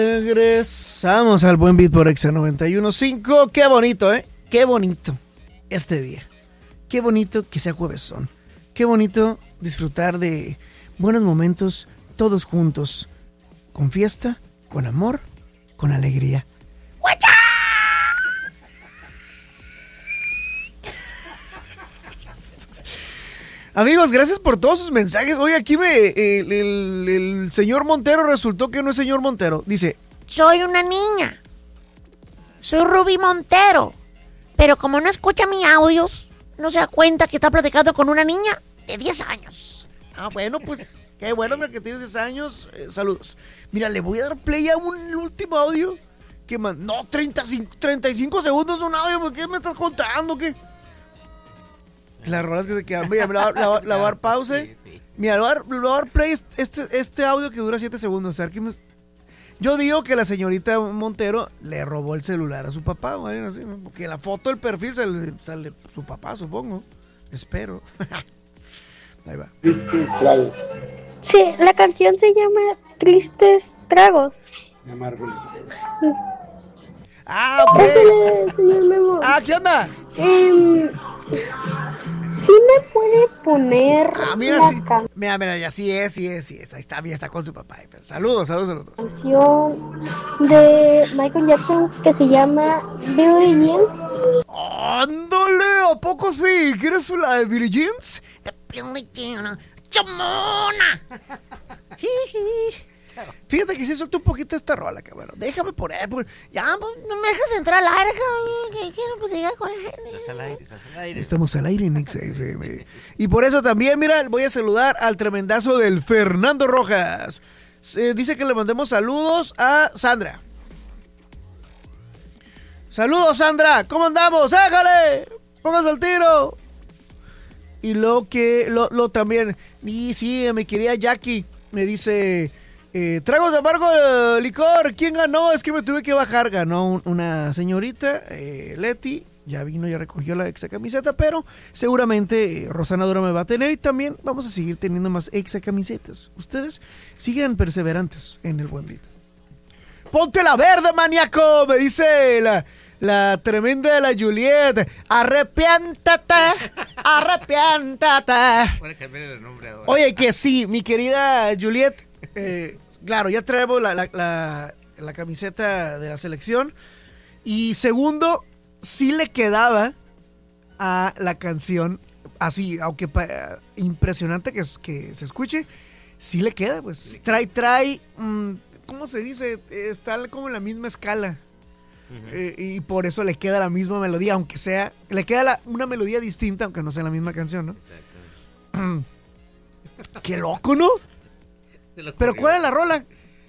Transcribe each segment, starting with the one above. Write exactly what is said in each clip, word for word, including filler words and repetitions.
Regresamos al Buen Beat por Exa noventa y uno punto cinco. Qué bonito, ¿eh? Qué bonito este día. Qué bonito que sea juevesón. Qué bonito disfrutar de buenos momentos todos juntos. Con fiesta, con amor, con alegría. ¡Guacha! Amigos, gracias por todos sus mensajes. Hoy aquí me el, el, el señor Montero resultó que no es señor Montero. Dice, soy una niña. Soy Ruby Montero. Pero como no escucha mis audios, no se da cuenta que está platicando con una niña de diez años. Ah, bueno, pues qué bueno que tienes diez años. Eh, saludos. Mira, le voy a dar play a un último audio. ¿Qué más? No, treinta y cinco segundos de un audio. ¿Por qué me estás contando? ¿Qué? Las rolas que se quedan. Mira, le voy a dar pausa. Sí, sí. Mira, le voy a dar play este, este audio que dura siete segundos. O sea, que me... Yo digo que la señorita Montero le robó el celular a su papá. ¿Vale? Así, ¿no? Porque en la foto del perfil sale, sale su papá, supongo. Espero. Ahí va. Sí, la canción se llama Tristes Tragos. De Marvel. Ah, ok. Épale, señor Memo. Ah, ¿qué onda? Eh, ¿Sí me puede poner ah, mira, la sí. can- Mira, mira, ya sí es, sí es, sí es. Ahí está, bien, está con su papá. Saludos, saludos a los dos. canción de Michael Jackson que se llama Billie Jean? ¡Ándale! ¿A poco sí? ¿Quieres la de Billie Jeans? De Billie Jean. ¡Chamona! Fíjate que sí soltó un poquito esta rola, cabrón. Déjame poner, por... ya, pues, no me dejas entrar al aire, cabrón. Que quiero platicar con la gente. Estás al aire, estás al aire. Estamos al aire en X F M. Y por eso también, mira, voy a saludar al tremendazo del Fernando Rojas. Se dice que le mandemos saludos a Sandra. Saludos, Sandra. ¿Cómo andamos? ¡Éjale! ¡Póngase al tiro! Y lo que, lo, lo también, y sí, mi querida Jackie, me dice... Eh, tragos de amargo eh, licor, ¿quién ganó? Es que me tuve que bajar. Ganó un, una señorita, eh, Leti. Ya vino, ya recogió la exa camiseta, pero seguramente eh, Rosana Dora me va a tener y también vamos a seguir teniendo más exa camisetas. Ustedes sigan perseverantes en el Buen Beat. ¡Ponte la verde, maníaco! Me dice la, la tremenda de la Juliet. ¡Arrepiéntate! ¡Arrepiéntate! Voy a cambiarle el nombre ahora. Oye, que sí, mi querida Juliet. Eh, claro, ya traemos la, la, la, la camiseta de la selección. Y segundo, sí le quedaba a la canción, así, aunque pa, impresionante que, que se escuche, sí le queda, pues. Trae, trae, mmm, ¿cómo se dice? Está como en la misma escala. Uh-huh. eh, y por eso le queda la misma melodía, aunque sea, le queda la, una melodía distinta, aunque no sea la misma canción, ¿no? Exacto. Qué loco, ¿no? Pero ¿cuál es la rola?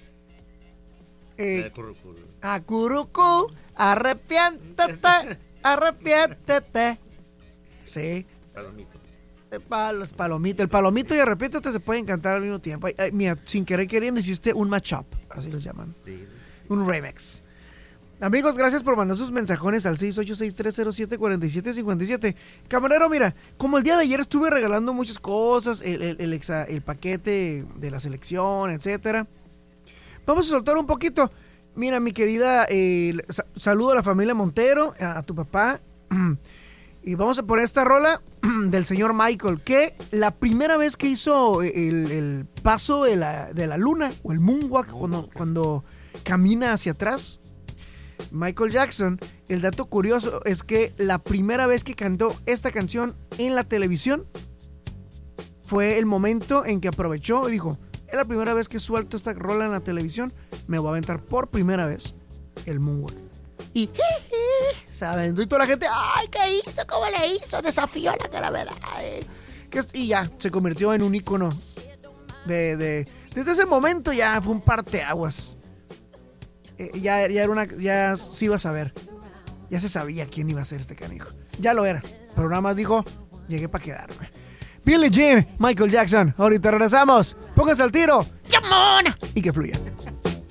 Eh, a Curucú, arrepiéntete, arrepiéntete. Sí. Palomito. El, pal, palomito. El palomito y arrepiéntete se pueden cantar al mismo tiempo. Ay, ay, mira, sin querer queriendo hiciste un matchup, así los llaman. Sí. Un remix. Amigos, gracias por mandar sus mensajones al seis ocho seis, tres cero siete, cuatro siete cinco siete. Camarero, mira, como el día de ayer estuve regalando muchas cosas, el, el, el, exa, el paquete de la selección, etcétera. Vamos a soltar un poquito. Mira, mi querida, eh, saludo a la familia Montero, a, a tu papá. Y vamos a poner esta rola del señor Michael, que la primera vez que hizo el, el paso de la, de la luna, o el moonwalk, cuando, cuando camina hacia atrás, Michael Jackson, el dato curioso es que la primera vez que cantó esta canción en la televisión fue el momento en que aprovechó y dijo, es la primera vez que suelto esta rola en la televisión, me voy a aventar por primera vez el moonwalk. Y ¿saben? Y toda la gente, ay, ¿qué hizo? ¿Cómo le hizo? Desafió la gravedad. Y ya, se convirtió en un ícono de, de, desde ese momento ya fue un parteaguas. Eh, ya, ya era una, ya se iba a saber, ya se sabía quién iba a ser este canijo, ya lo era, pero nada más dijo, llegué para quedarme. Billie Jean, Michael Jackson, ahorita regresamos, pónganse al tiro, ¡Chamona! y que fluya.